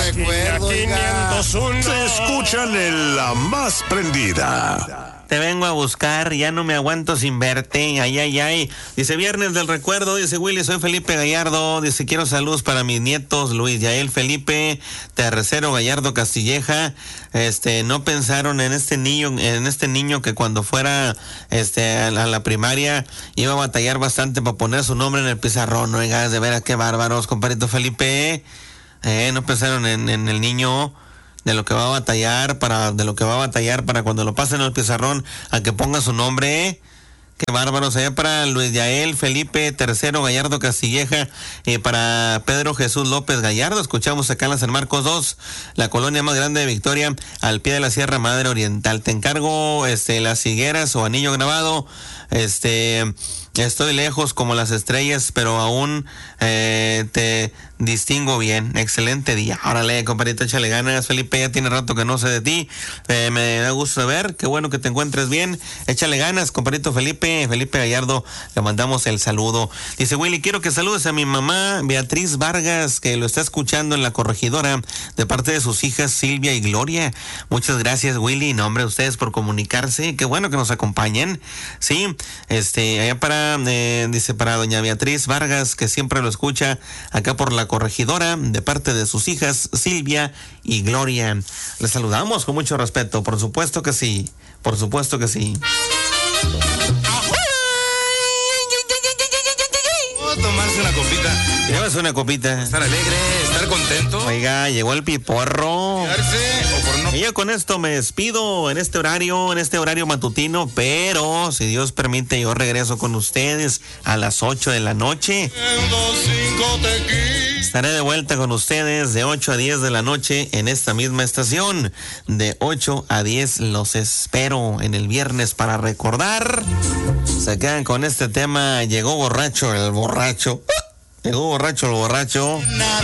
recuerdo. 501. Se escuchan en La Más Prendida. Te vengo a buscar, ya no me aguanto sin verte, ay, ay, ay. Dice, viernes del recuerdo, dice Willy, soy Felipe Gallardo, dice, quiero saludos para mis nietos, Luis Yael Felipe, Tercero Gallardo Castilleja. No pensaron en este niño que cuando fuera a la primaria iba a batallar bastante para poner su nombre en el pizarrón. Oiga, de veras qué bárbaros, compadrito Felipe. No pensaron en el niño, de lo que va a batallar para cuando lo pasen al pizarrón a que ponga su nombre. Qué bárbaros. Allá para Luis Yael Felipe Tercero Gallardo Castilleja, para Pedro Jesús López Gallardo. Escuchamos acá en la San Marcos 2, la colonia más grande de Victoria, al pie de la Sierra Madre Oriental. Te encargo las higueras o anillo grabado. Estoy lejos como las estrellas, pero aún te distingo bien. Excelente día. Órale, compadrito, échale ganas, Felipe. Ya tiene rato que no sé de ti. Me da gusto de ver. Qué bueno que te encuentres bien. Échale ganas, compadrito Felipe Gallardo. Le mandamos el saludo. Dice Willy, quiero que saludes a mi mamá Beatriz Vargas, que lo está escuchando en La Corregidora, de parte de sus hijas Silvia y Gloria. Muchas gracias, Willy. Nombre a ustedes por comunicarse. Qué bueno que nos acompañen. Sí, allá para doña Beatriz Vargas, que siempre lo escucha acá por La Corregidora, de parte de sus hijas Silvia y Gloria. Les saludamos con mucho respeto, por supuesto que sí, por supuesto que sí. Tomarse una copita. Llévase una copita. Estar alegre, estar contento. Oiga, llegó el piporro. Quedarse o por no. Y yo con esto me despido en este horario matutino, pero si Dios permite yo regreso con ustedes a las 8 de la noche. Estaré de vuelta con ustedes de 8 a 10 de la noche en esta misma estación. De 8 a 10 los espero en el viernes para recordar. Se quedan con este tema. Llegó borracho el borracho.